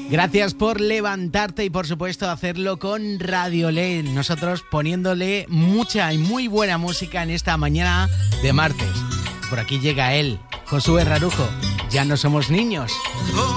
Gracias por levantarte y por supuesto hacerlo con Radiolé. Nosotros poniéndole mucha y muy buena música en esta mañana de martes. Por aquí llega él, Josué Rarujo. Ya no somos niños.